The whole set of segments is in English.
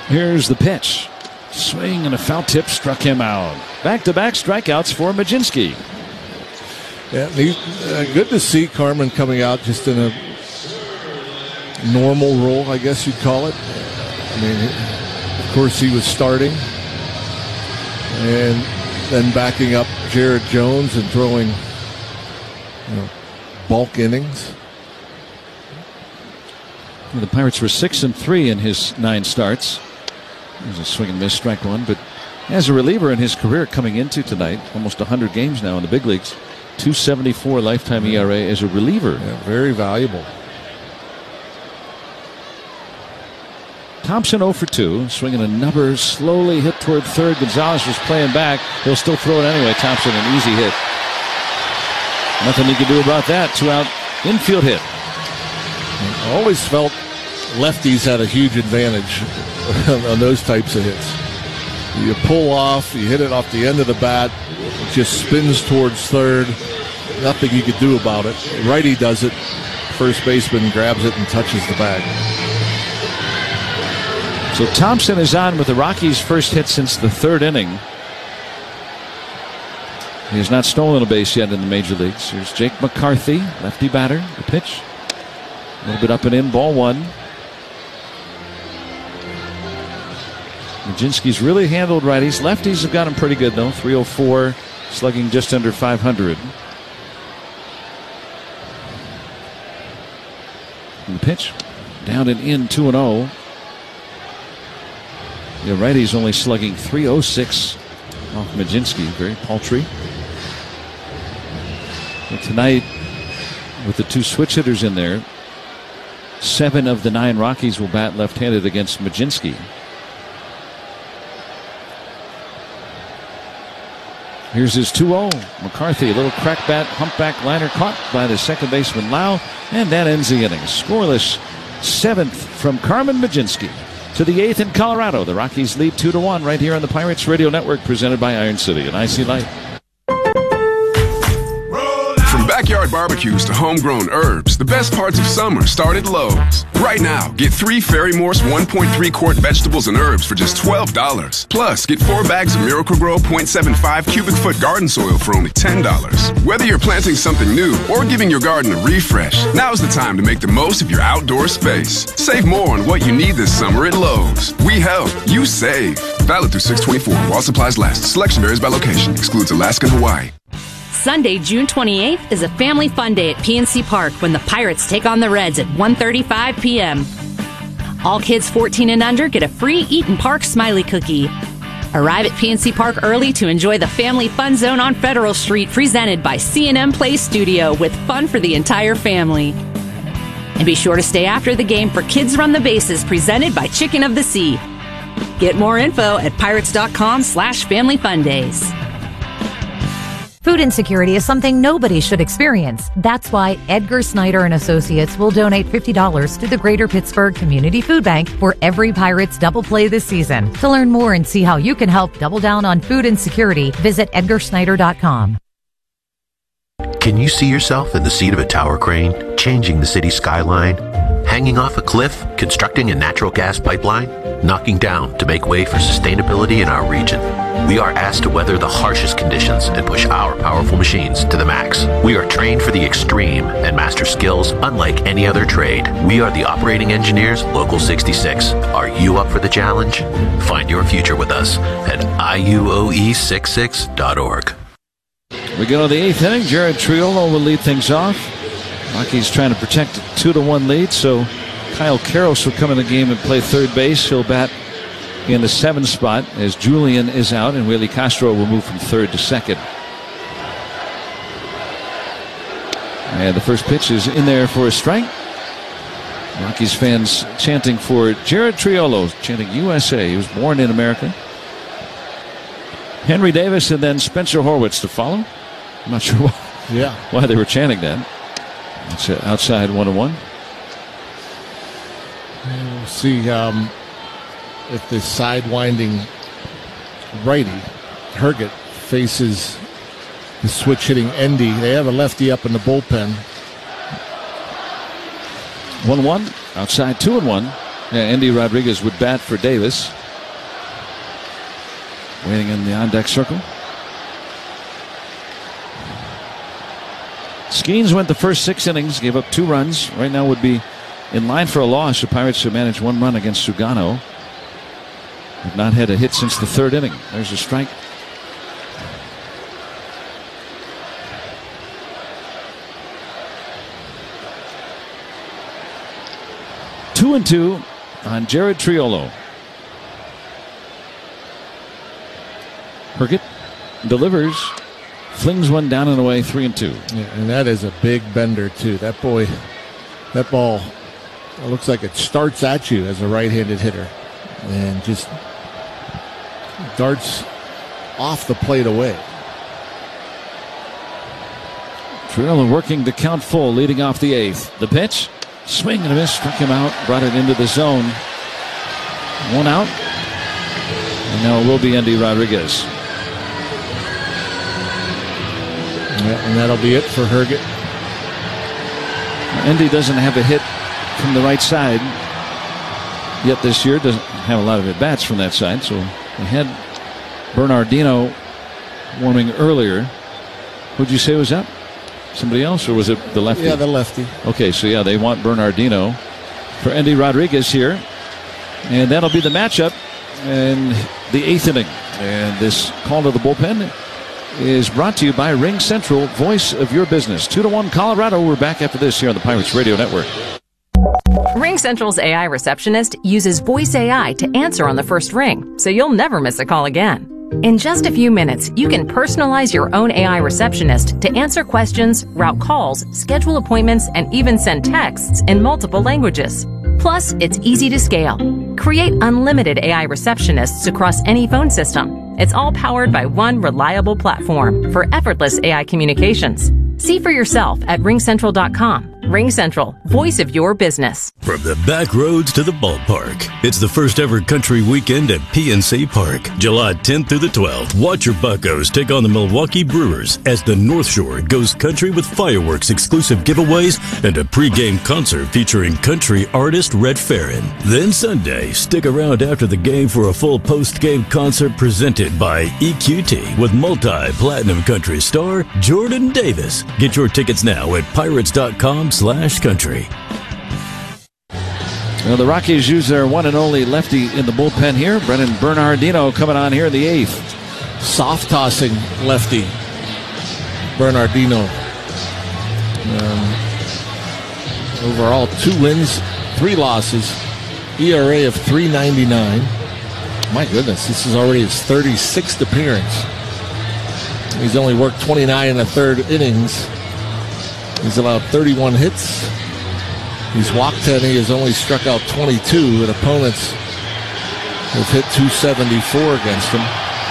Here's the pitch. Swing and a foul tip struck him out. Back-to-back strikeouts for Mlodzinski. Yeah, good to see Carmen coming out just in a normal role, I guess you'd call it. I mean, of course, he was starting and then backing up Jared Jones and throwing bulk innings. The Pirates were 6-3 in his 9 starts. There's a swing and miss, strike one. But as a reliever in his career coming into tonight, almost 100 games now in the big leagues, 2.74 lifetime ERA as a reliever. Yeah, very valuable. Thompson 0 for 2, swinging a number, slowly hit toward third. Gonzalez was playing back. He'll still throw it anyway. Thompson, an easy hit. Nothing he can do about that. 2-out infield hit. I always felt lefties had a huge advantage on those types of hits. You pull off, you hit it off the end of the bat, it just spins towards third. Nothing you could do about it. Righty does it. First baseman grabs it and touches the bag. So Thompson is on with the Rockies' first hit since the 3rd inning. He has not stolen a base yet in the major leagues. Here's Jake McCarthy, lefty batter. The pitch. A little bit up and in, ball 1. Mlodzinski's really handled righties. Lefties have got him pretty good, though. 304, slugging just under 500. And the pitch, down and in, 2-0. The righty's only slugging 306 off Mlodzinski. Very paltry. But tonight, with the 2 switch hitters in there, 7 of the 9 Rockies will bat left-handed against Mlodzinski. Here's his 2-0. McCarthy, a little crack bat, humpback liner caught by the second baseman Lau, and that ends the inning. Scoreless 7th from Carmen Mlodzinski. To the 8th in Colorado. The Rockies lead 2-1 right here on the Pirates Radio Network, presented by Iron City and IC Light. From backyard barbecues to homegrown herbs, the best parts of summer start at Lowe's. Right now, get 3 Ferry Morse 1.3 quart vegetables and herbs for just $12. Plus, get 4 bags of Miracle-Gro 0.75 cubic foot garden soil for only $10. Whether you're planting something new or giving your garden a refresh, now's the time to make the most of your outdoor space. Save more on what you need this summer at Lowe's. We help, you save. Valid through 6/24 while supplies last. Selection varies by location. Excludes Alaska and Hawaii. Sunday, June 28th is a family fun day at PNC Park when the Pirates take on the Reds at 1:35 p.m. All kids 14 and under get a free Eaton Park Smiley cookie. Arrive at PNC Park early to enjoy the Family Fun Zone on Federal Street, presented by C&M Play Studio, with fun for the entire family. And be sure to stay after the game for Kids Run the Bases, presented by Chicken of the Sea. Get more info at pirates.com/familyfundays. Food insecurity is something nobody should experience. That's why Edgar Snyder and Associates will donate $50 to the Greater Pittsburgh Community Food Bank for every Pirates double play this season. To learn more and see how you can help double down on food insecurity, visit edgarsnyder.com. Can you see yourself in the seat of a tower crane, changing the city skyline? Hanging off a cliff, constructing a natural gas pipeline, knocking down to make way for sustainability in our region? We are asked to weather the harshest conditions and push our powerful machines to the max. We are trained for the extreme and master skills unlike any other trade. We are the operating engineers, Local 66. Are you up for the challenge? Find your future with us at iuoe66.org. We go to the 8th inning. Jared Triolo will lead things off. Rockies trying to protect a 2-1 lead, so Kyle Karros will come in the game and play third base. He'll bat in the 7th spot as Julian is out, and Willie Castro will move from third to second. And the first pitch is in there for a strike. Rockies fans chanting for Jared Triolo, chanting USA. He was born in America. Henry Davis and then Spencer Horwitz to follow. I'm not sure why they were chanting that. It's outside 1-1. We'll see if the sidewinding righty, Herget, faces the switch-hitting Endy. They have a lefty up in the bullpen. 1-1, outside 2-1. Yeah, Andy Rodriguez would bat for Davis. Waiting in the on-deck circle. Skeens went the first 6 innings, gave up 2 runs. Right now would be in line for a loss. The Pirates have managed 1 run against Sugano. Have not had a hit since the 3rd inning. There's a strike. Two and 2 on Jared Triolo. Herget delivers, flings one down and away, 3-2. Yeah, and that is a big bender too. That ball, it looks like it starts at you as a right-handed hitter, and just darts off the plate away. Triolo working to count full, leading off the 8th. The pitch, swing and a miss, struck him out, brought it into the zone. 1 out, and now it will be Andy Rodriguez. Yeah, and that'll be it for Herget. Andy doesn't have a hit from the right side yet this year. Doesn't have a lot of at-bats from that side. So we had Bernardino warming earlier. Who'd you say was up? Somebody else, or was it the lefty? Yeah, the lefty. Okay, so yeah, they want Bernardino for Andy Rodriguez here. And that'll be the matchup in the 8th inning. And this call to the bullpen is brought to you by Ring Central, voice of your business. 2-1 Colorado. We're back after this here on the Pirates Radio Network. Ring Central's AI receptionist uses voice AI to answer on the first ring, so you'll never miss a call again. In just a few minutes, you can personalize your own AI receptionist to answer questions, route calls, schedule appointments, and even send texts in multiple languages. Plus, it's easy to scale. Create unlimited AI receptionists across any phone system. It's all powered by one reliable platform for effortless AI communications. See for yourself at ringcentral.com. Ring Central, voice of your business. From the back roads to the ballpark, it's the first ever country weekend at PNC Park, July 10th through the 12th. Watch your Buccos take on the Milwaukee Brewers as the North Shore goes country with fireworks, exclusive giveaways, and a pregame concert featuring country artist Red Farron. Then Sunday, stick around after the game for a full post-game concert presented by EQT with multi-platinum country star Jordan Davis. Get your tickets now at pirates.com/country. Well, the Rockies use their one and only lefty in the bullpen here. Brennan Bernardino coming on here in the 8th. Soft tossing lefty Bernardino. Overall, 2 wins, 3 losses, ERA of 3.99. My goodness, this is already his 36th appearance. He's only worked 29 1/3 innings. He's allowed 31 hits. He's walked 10. He has only struck out 22, and opponents have hit 274 against him.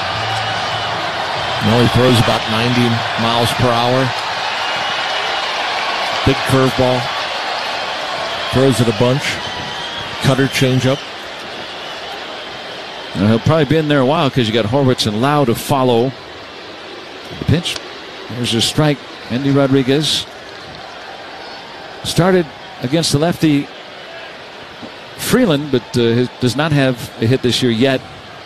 He only throws about 90 miles per hour. Big curveball. Throws it a bunch. Cutter changeup. He'll probably be in there a while because you got Horwitz and Lau to follow. The pitch. There's a strike. Andy Rodriguez started against the lefty Freeland, but does not have a hit this year yet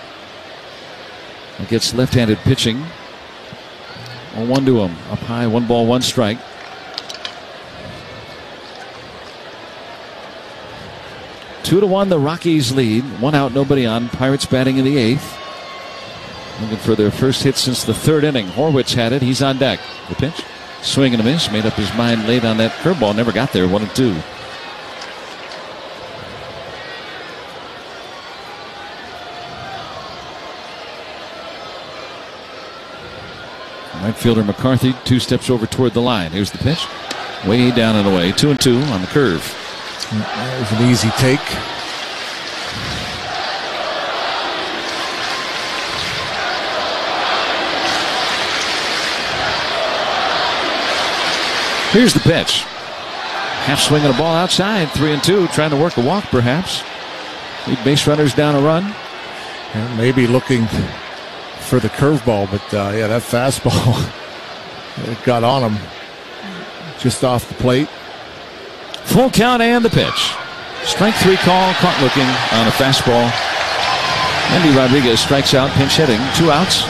against left-handed pitching. 1 to him. Up high, 1 ball, 1 strike. Two to 1, the Rockies lead. 1 out, nobody on. Pirates batting in the 8th. Looking for their first hit since the 3rd inning. Horwitz had it. He's on deck. The pitch. Swing and a miss. Made up his mind late on that curveball. Never got there. 1-2. Right fielder McCarthy 2 steps over toward the line. Here's the pitch. Way down and away. 2-2 on the curve. That was an easy take. Here's the pitch. Half swing and a ball outside. 3-2. Trying to work a walk, perhaps. Lead base runners down a run. And maybe looking for the curveball, but yeah, that fastball it got on him just off the plate. Full count and the pitch. Strike 3 call, caught looking on a fastball. Andy Rodriguez strikes out, pinch hitting, 2 outs.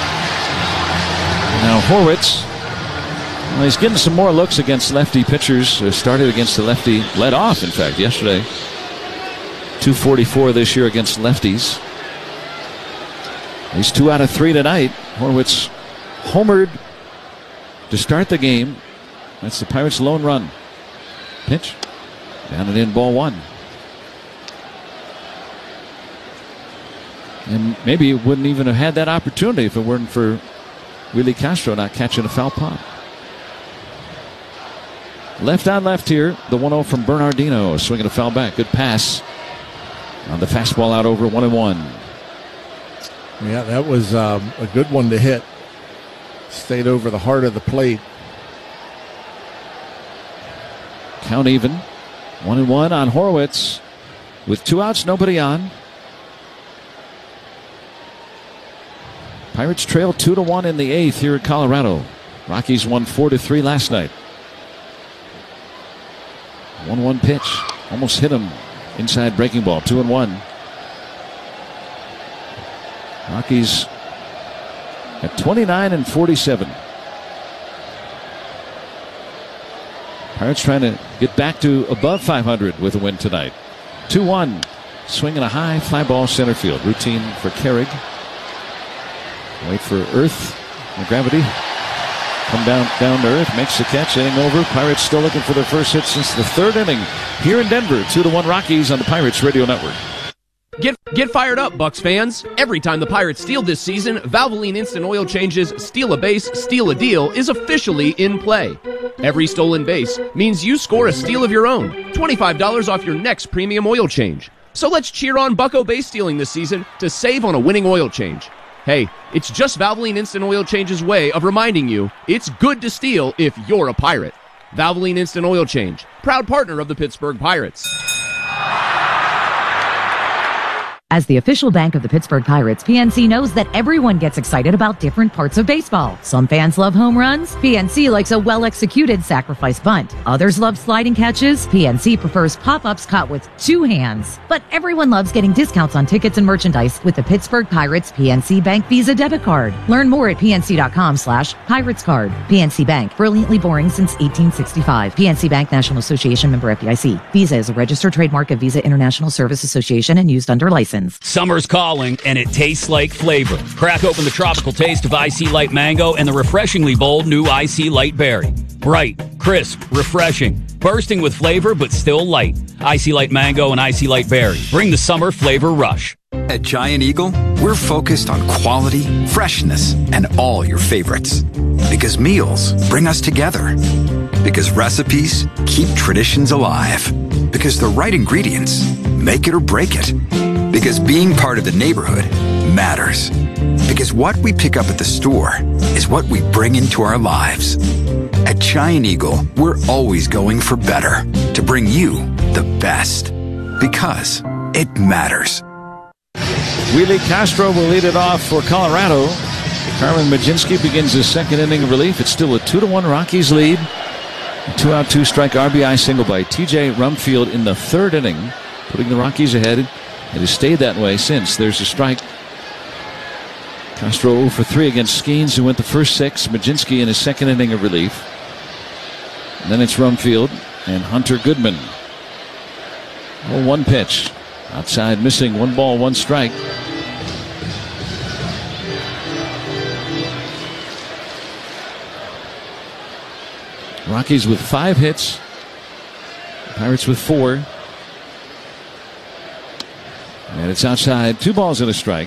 Now Horwitz, well, he's getting some more looks against lefty pitchers. Started against the lefty, led off, in fact, yesterday. 244 this year against lefties. He's 2 out of 3 tonight. Horwitz homered to start the game. That's the Pirates' lone run. Pitch. Down and in, ball 1. And maybe he wouldn't even have had that opportunity if it weren't for Willie Castro not catching a foul pop. Left on left here. The 1-0 from Bernardino. Swinging a foul back. Good pass on the fastball out over 1-1. Yeah, that was a good one to hit. Stayed over the heart of the plate. Count even. 1-1 on Horwitz. With 2 outs, nobody on. Pirates trail 2-1 in the 8th here at Colorado. Rockies won 4-3 last night. 1-1 pitch. Almost hit him. Inside breaking ball. 2-1. Rockies at 29-47. Pirates trying to get back to above 500 with a win tonight. 2-1. Swinging a high fly ball center field. Routine for Carrig. Wait for Earth. Gravity. Come down to earth. Makes the catch. Inning over. Pirates still looking for their first hit since the 3rd inning here in Denver. 2-1 Rockies on the Pirates Radio Network. Get fired up, Bucks fans. Every time the Pirates steal this season, Valvoline Instant Oil Change's Steal a Base, Steal a Deal is officially in play. Every stolen base means you score a steal of your own. $25 off your next premium oil change. So let's cheer on Bucko base stealing this season to save on a winning oil change. Hey, it's just Valvoline Instant Oil Change's way of reminding you it's good to steal if you're a Pirate. Valvoline Instant Oil Change, proud partner of the Pittsburgh Pirates. As the official bank of the Pittsburgh Pirates, PNC knows that everyone gets excited about different parts of baseball. Some fans love home runs. PNC likes a well-executed sacrifice bunt. Others love sliding catches. PNC prefers pop-ups caught with 2 hands. But everyone loves getting discounts on tickets and merchandise with the Pittsburgh Pirates PNC Bank Visa debit card. Learn more at pnc.com/Pirates card. PNC Bank, brilliantly boring since 1865. PNC Bank, National Association, member FDIC. Visa is a registered trademark of Visa International Service Association and used under license. Summer's calling, and it tastes like flavor. Crack open the tropical taste of IC Light Mango and the refreshingly bold new IC Light Berry. Bright, crisp, refreshing, bursting with flavor, but still light. IC Light Mango and IC Light Berry. Bring the summer flavor rush. At Giant Eagle, we're focused on quality, freshness, and all your favorites. Because meals bring us together. Because recipes keep traditions alive. Because the right ingredients make it or break it. Because being part of the neighborhood matters. Because what we pick up at the store is what we bring into our lives. At Giant Eagle, we're always going for better to bring you the best. Because it matters. Willie Castro will lead it off for Colorado. Carmen Mlodzinski begins his 2nd inning of relief. It's still a 2-1 Rockies lead. A 2-out, 2-strike RBI single by T.J. Rumfield in the 3rd inning, putting the Rockies ahead. It has stayed that way since. There's a strike. Castro 0 for 3 against Skeens, who went the first 6. Mlodzinski in his 2nd inning of relief. And then it's Rumfield and Hunter Goodman. 0-1 pitch. Outside missing. 1 ball, 1 strike. Rockies with 5 hits. Pirates with 4. And it's outside. 2 balls and a strike.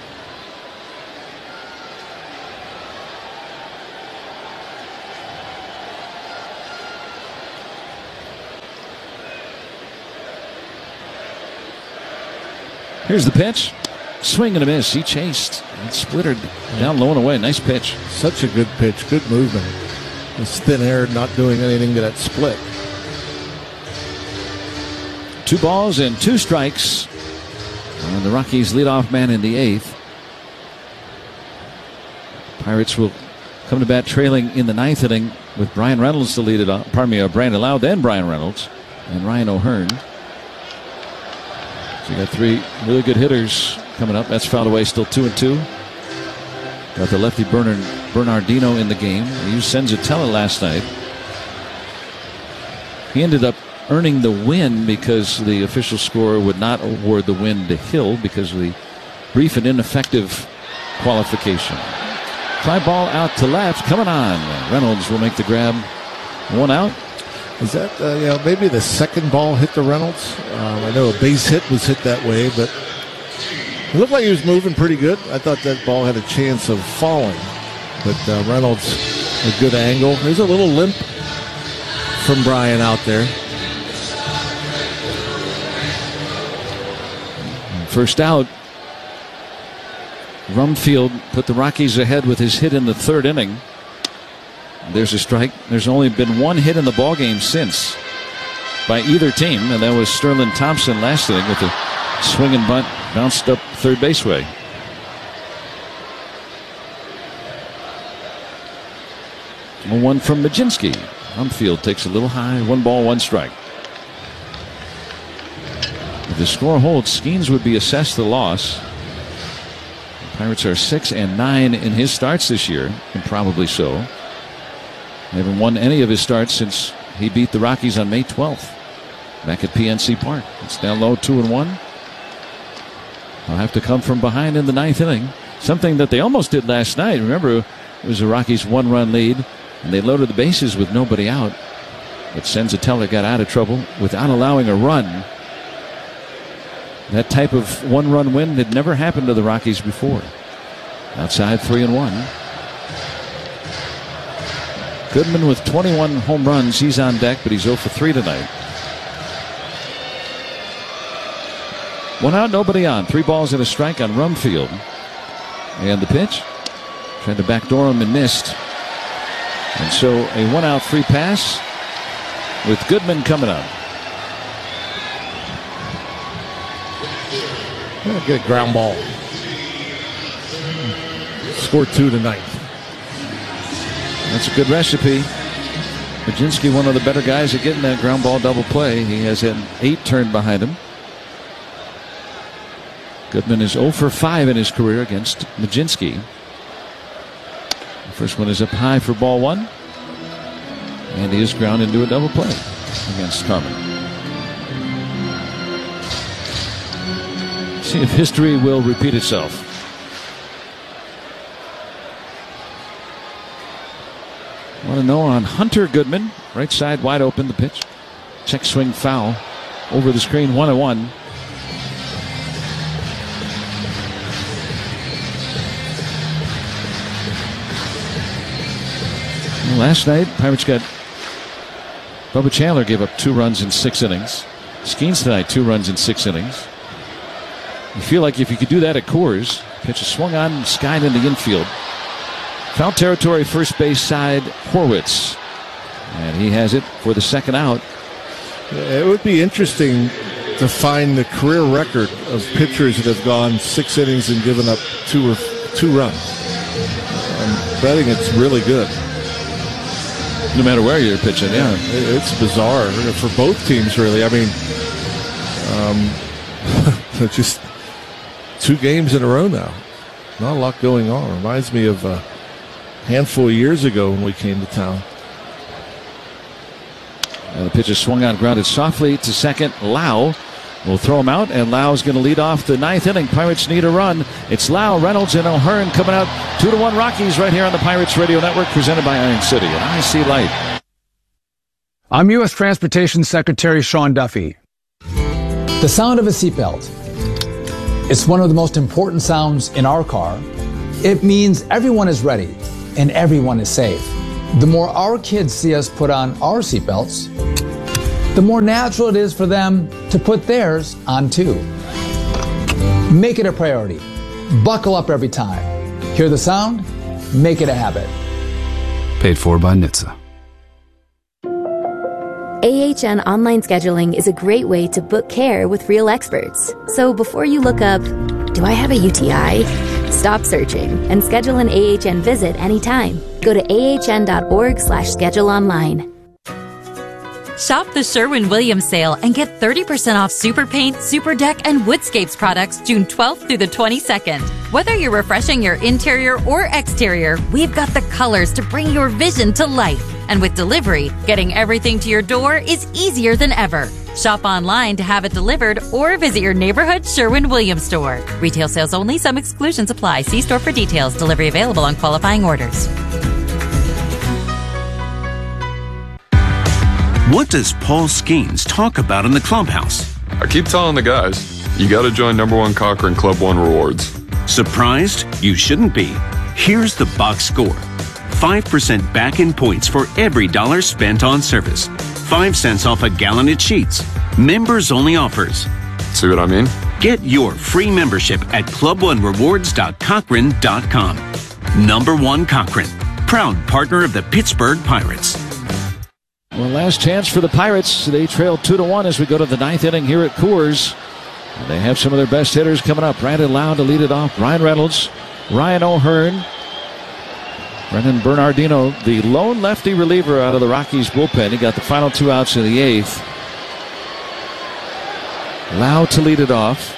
Here's the pitch. Swing and a miss. He chased and splittered down low and away. Nice pitch. Such a good pitch. Good movement. It's thin air, not doing anything to that split. 2 balls and 2 strikes. And the Rockies leadoff man in the 8th. Pirates will come to bat trailing in the 9th inning with Brian Reynolds to lead it off. Brandon Lowe, then Brian Reynolds and Ryan O'Hearn. So you got 3 really good hitters coming up. That's fouled away, still 2-2. Got the lefty Bernardino in the game. He used Senzatella last night. He ended up earning the win because the official score would not award the win to Hill because of the brief and ineffective qualification. Fly ball out to left, coming on. Reynolds will make the grab. 1 out. Is that, maybe the second ball hit the Reynolds? I know a base hit was hit that way, but it looked like he was moving pretty good. I thought that ball had a chance of falling, but Reynolds, a good angle. There's a little limp from Brian out there. First out. Rumfield put the Rockies ahead with his hit in the 3rd inning. There's a strike. There's only been 1 hit in the ballgame since by either team, and that was Sterling Thompson last inning with a swing and bunt bounced up third baseway. One from Majinski. Rumfield takes a little high. 1 ball, 1 strike. If the score holds, Skeens would be assessed the loss. The Pirates are 6-9 in his starts this year, and probably so. They haven't won any of his starts since he beat the Rockies on May 12th back at PNC Park. It's down low, 2-1. They'll have to come from behind in the 9th inning. Something that they almost did last night. Remember, it was the Rockies' 1-run lead, and they loaded the bases with nobody out. But Senzatella got out of trouble without allowing a run. That type of 1-run win had never happened to the Rockies before. Outside, 3-1. Goodman with 21 home runs. He's on deck, but he's 0 for 3 tonight. 1 out, nobody on. 3 balls and a strike on Rumfield. And the pitch. Tried to backdoor him and missed. And so a 1-out free pass with Goodman coming up. Get a ground ball. Score 2 tonight. That's a good recipe. Majinski, one of the better guys at getting that ground ball double play. He has had 8 turned behind him. Goodman is 0 for 5 in his career against Majinski. The first one is up high for ball 1. And he is ground into a double play against Carmen. See if history will repeat itself. Want to know on Hunter Goodman. Right side wide open, the pitch. Check swing foul. Over the screen, 1-1. Last night, Pirates got Bubba Chandler gave up 2 runs in 6 innings. Skeens tonight, 2 runs in 6 innings. You feel like if you could do that at Coors, pitch is swung on, skied in the infield. Foul territory, first base side, Horwitz. And he has it for the 2nd out. It would be interesting to find the career record of pitchers that have gone 6 innings and given up 2 runs. I'm betting it's really good. No matter where you're pitching, yeah. It's bizarre for both teams, really. I mean, just 2 games in a row now. Not a lot going on. Reminds me of a handful of years ago when we came to town. And the pitch is swung on, grounded softly to second. Lau will throw him out, and Lau's going to lead off the 9th inning. Pirates need a run. It's Lau, Reynolds, and O'Hearn coming out. 2-1 Rockies right here on the Pirates Radio Network, presented by Iron City and IC Light. I'm U.S. Transportation Secretary Sean Duffy. The sound of a seatbelt. It's one of the most important sounds in our car. It means everyone is ready and everyone is safe. The more our kids see us put on our seatbelts, the more natural it is for them to put theirs on too. Make it a priority. Buckle up every time. Hear the sound? Make it a habit. Paid for by NHTSA. AHN Online Scheduling is a great way to book care with real experts. So before you look up, do I have a UTI? Stop searching and schedule an AHN visit anytime. Go to ahn.org/schedule online. Shop the Sherwin-Williams sale and get 30% off Super Paint, Super Deck, and Woodscapes products June 12th through the 22nd. Whether you're refreshing your interior or exterior, we've got the colors to bring your vision to life. And with delivery, getting everything to your door is easier than ever. Shop online to have it delivered or visit your neighborhood Sherwin-Williams store. Retail sales only. Some exclusions apply. See store for details. Delivery available on qualifying orders. What does Paul Skeens talk about in the clubhouse? I keep telling the guys, you got to join #1 Cochrane Club One Rewards. Surprised? You shouldn't be. Here's the box score. 5% back in points for every $1 spent on service. 5 cents off a gallon at Sheetz. Members only offers. See what I mean? Get your free membership at club1rewards.cochrane.com. #1 Cochrane, proud partner of the Pittsburgh Pirates. Well, last chance for the Pirates. They trail 2-1 as we go to the 9th inning here at Coors. They have some of their best hitters coming up. Brandon Lowe to lead it off. Brian Reynolds, Ryan O'Hearn, Brendan Bernardino, the lone lefty reliever out of the Rockies bullpen. He got the final 2 outs in the 8th. Lowe to lead it off.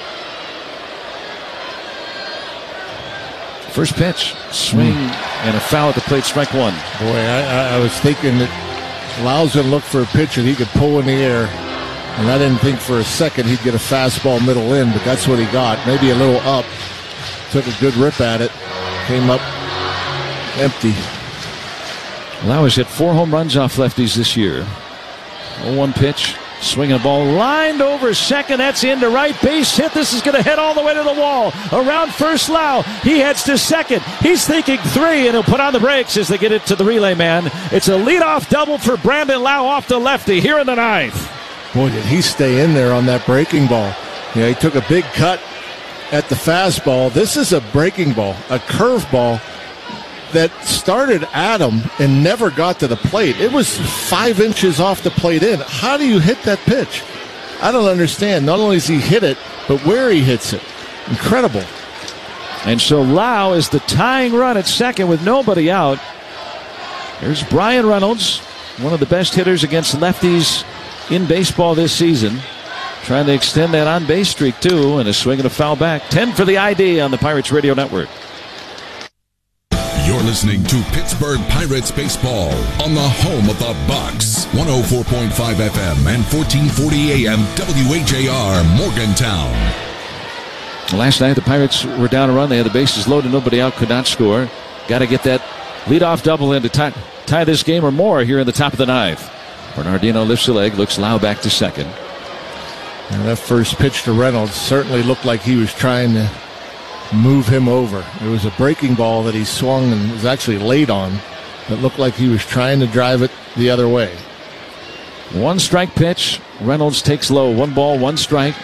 First pitch, swing and a foul at the plate, strike 1. Boy, I was thinking that Lau's going to look for a pitch that he could pull in the air. And I didn't think for a second he'd get a fastball middle in, but that's what he got. Maybe a little up. Took a good rip at it. Came up empty. Lau has hit 4 home runs off lefties this year. 0-1 pitch. Swinging a ball lined over second. That's into right. Base hit. This is going to head all the way to the wall. Around first, Lau. He heads to second. He's thinking 3, and he'll put on the brakes as they get it to the relay man. It's a leadoff double for Brandon Lau off the lefty here in the 9th. Boy, did he stay in there on that breaking ball. Yeah, he took a big cut at the fastball. This is a breaking ball, a curveball that started at him and never got to the plate. It was 5 inches off the plate in. How do you hit that pitch? I don't understand. Not only does he hit it, but where he hits it. Incredible. And so Lau is the tying run at second with nobody out. There's Brian Reynolds, one of the best hitters against lefties in baseball this season. Trying to extend that on-base streak, too, and a swing and a foul back. 10 for the ID on the Pirates Radio Network. You're listening to Pittsburgh Pirates baseball on the home of the Bucks. 104.5 FM and 1440 AM WHAR Morgantown. Last night the Pirates were down a run. They had the bases loaded, nobody out, could not score. Got to get that leadoff double in to tie this game or more here in the top of the 9th. Bernardino lifts the leg, looks Lau back to second. And that first pitch to Reynolds certainly looked like he was trying to move him over. It was a breaking ball that he swung and was actually laid on. It looked like he was trying to drive it the other way. 1 strike pitch. Reynolds takes low. 1 ball, 1 strike.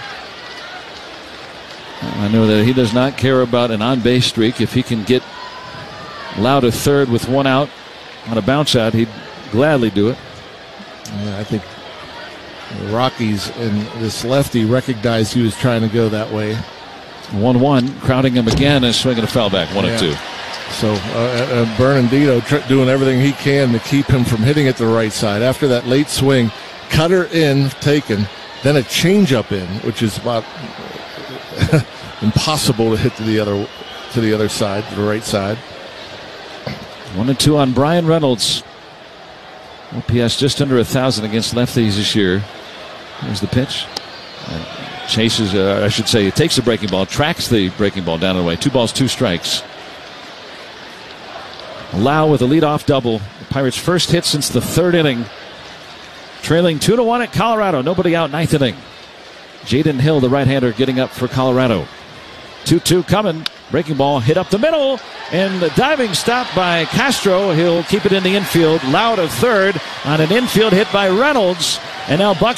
I know that he does not care about an on-base streak. If he can get Lau to third with 1 out on a bounce out, he'd gladly do it. Yeah, I think the Rockies and this lefty recognized he was trying to go that way. 1-1, crowding him again and swinging a foul back, 1-2. So Bernardino doing everything he can to keep him from hitting it the right side. After that late swing, cutter in, taken, then a changeup in, which is about impossible to hit to the other side, to the right side. 1-2 on Brian Reynolds. OPS just under 1,000 against lefties this year. Here's the pitch. Chases, I should say, takes the breaking ball, tracks the breaking ball down and away. 2 balls, 2 strikes. Lau with a leadoff double. The Pirates' first hit since the 3rd inning. Trailing 2-1 at Colorado. Nobody out, 9th inning. Jaden Hill, the right-hander, getting up for Colorado. 2-2 coming. Breaking ball hit up the middle. And the diving stop by Castro. He'll keep it in the infield. Lau to third on an infield hit by Reynolds. And now Buck